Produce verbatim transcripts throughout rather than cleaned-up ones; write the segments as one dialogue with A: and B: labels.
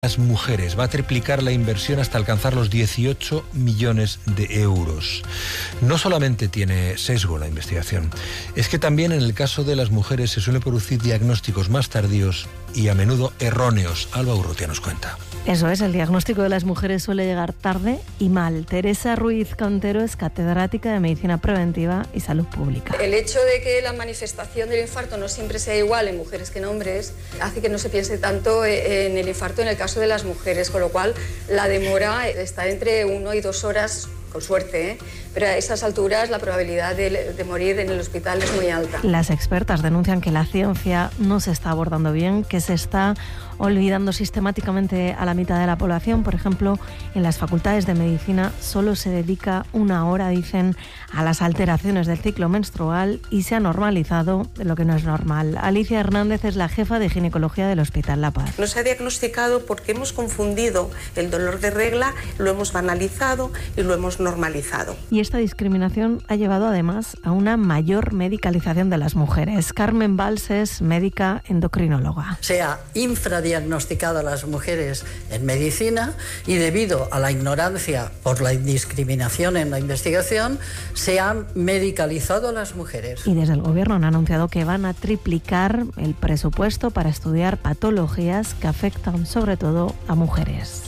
A: Las mujeres va a triplicar la inversión hasta alcanzar los dieciocho millones de euros. No solamente tiene sesgo la investigación, es que también en el caso de las mujeres se suelen producir diagnósticos más tardíos y a menudo erróneos. Alba Urrutia nos cuenta.
B: Eso es, el diagnóstico de las mujeres suele llegar tarde y mal. Teresa Ruiz Cantero es catedrática de Medicina Preventiva y Salud Pública.
C: El hecho de que la manifestación del infarto no siempre sea igual en mujeres que en hombres hace que no se piense tanto en el infarto en el caso de las mujeres, con lo cual la demora está entre uno y dos horas, con suerte, ¿eh? Pero a esas alturas la probabilidad de, de morir en el hospital es muy alta.
B: Las expertas denuncian que la ciencia no se está abordando bien, que se está olvidando sistemáticamente a la mitad de la población. Por ejemplo, en las facultades de medicina solo se dedica una hora, dicen, a las alteraciones del ciclo menstrual y se ha normalizado lo que no es normal. Alicia Hernández es la jefa de ginecología del Hospital La Paz.
D: No se ha diagnosticado porque hemos confundido el dolor de regla, lo hemos banalizado y lo hemos normalizado.
B: Y esta discriminación ha llevado además a una mayor medicalización de las mujeres. Carmen Valls es médica endocrinóloga.
E: Se ha infradiagnosticado a las mujeres en medicina y debido a la ignorancia por la discriminación en la investigación se han medicalizado a las mujeres.
B: Y desde el gobierno han anunciado que van a triplicar el presupuesto para estudiar patologías que afectan sobre todo a mujeres.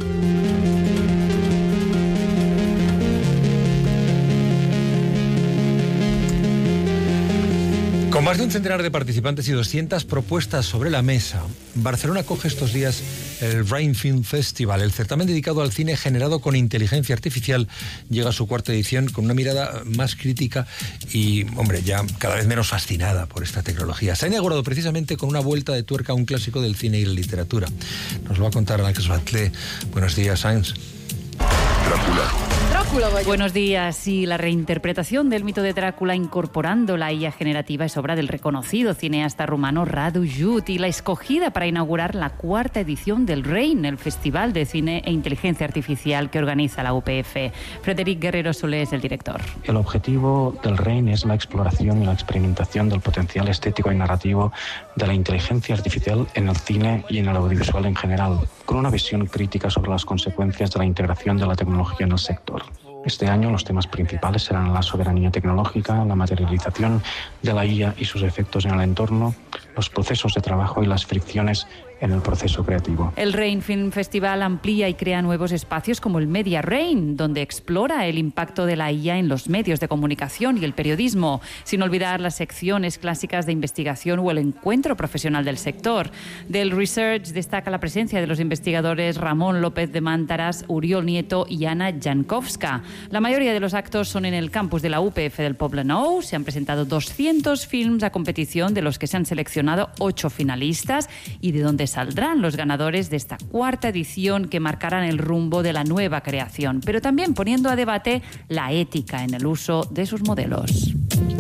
A: Con más de un centenar de participantes y doscientas propuestas sobre la mesa, Barcelona acoge estos días el Brain Film Festival. El certamen dedicado al cine generado con inteligencia artificial llega a su cuarta edición con una mirada más crítica y, hombre, ya cada vez menos fascinada por esta tecnología. Se ha inaugurado precisamente con una vuelta de tuerca a un clásico del cine y la literatura. Nos lo va a contar Ángeles Batlé. Buenos días, Sáenz.
F: Drácula.
G: Drácula, vaya. Buenos días. Y la reinterpretación del mito de Drácula incorporando la I A generativa es obra del reconocido cineasta rumano Radu Jude y la escogida para inaugurar la cuarta edición del RAIN, el Festival de Cine e Inteligencia Artificial que organiza la U P F. Frederic Guerrero Solé es el director.
H: El objetivo del RAIN es la exploración y la experimentación del potencial estético y narrativo de la inteligencia artificial en el cine y en el audiovisual en general, con una visión crítica sobre las consecuencias de la integración de la tecnología en el sector. Este año los temas principales serán la soberanía tecnológica, la materialización de la I A y sus efectos en el entorno, los procesos de trabajo y las fricciones en el proceso creativo.
G: El RAIN Film Festival amplía y crea nuevos espacios como el Media RAIN, donde explora el impacto de la I A en los medios de comunicación y el periodismo, sin olvidar las secciones clásicas de investigación o el encuentro profesional del sector. Del Research destaca la presencia de los investigadores Ramón López de Mántaras, Uriol Nieto y Ana Jankowska. La mayoría de los actos son en el campus de la U P F del Poblenou. Se han presentado doscientos films a competición, de los que se han seleccionado ocho finalistas y de donde saldrán los ganadores de esta cuarta edición que marcarán el rumbo de la nueva creación, pero también poniendo a debate la ética en el uso de sus modelos.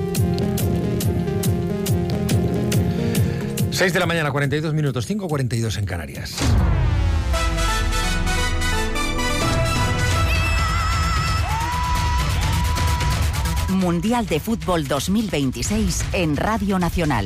A: seis de la mañana, cuarenta y dos minutos, cinco cuarenta y dos en Canarias.
I: Mundial de Fútbol dos mil veintiséis en Radio Nacional.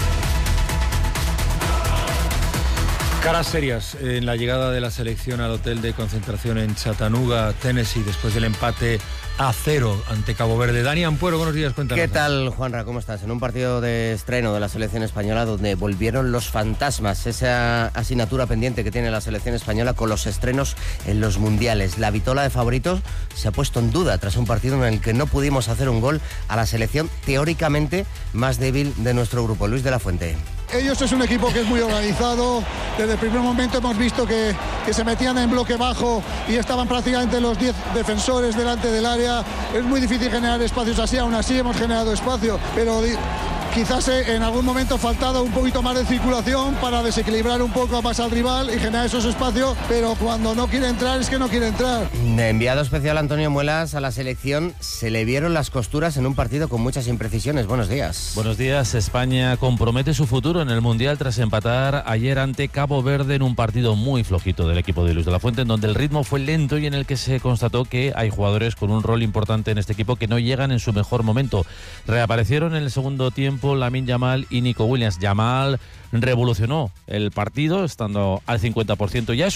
A: Caras serias en la llegada de la selección al hotel de concentración en Chattanooga, Tennessee, después del empate a cero ante Cabo Verde. Dani Ampuero, buenos días, cuéntanos.
J: ¿Qué tal, Juanra? ¿Cómo estás? En un partido de estreno de la selección española donde volvieron los fantasmas, esa asignatura pendiente que tiene la selección española con los estrenos en los mundiales. La vitola de favoritos se ha puesto en duda tras un partido en el que no pudimos hacer un gol a la selección teóricamente más débil de nuestro grupo. Luis de la Fuente.
K: Ellos es un equipo que es muy organizado. Desde el primer momento hemos visto que, que se metían en bloque bajo y estaban prácticamente los diez defensores delante del área. Es muy difícil generar espacios así, aún así hemos generado espacio, pero quizás en algún momento ha faltado un poquito más de circulación para desequilibrar un poco más al rival y generar esos espacios, pero cuando no quiere entrar es que no quiere entrar.
J: Enviado especial Antonio Muelas a la selección, se le vieron las costuras en un partido con muchas imprecisiones. Buenos días.
L: Buenos días. España compromete su futuro en el Mundial tras empatar ayer ante Cabo Verde en un partido muy flojito del equipo de Luis de la Fuente, en donde el ritmo fue lento y en el que se constató que hay jugadores con un rol importante en este equipo que no llegan en su mejor momento. Reaparecieron en el segundo tiempo equipo Lamine Yamal y Nico Williams. Yamal revolucionó el partido estando al cincuenta por ciento ya.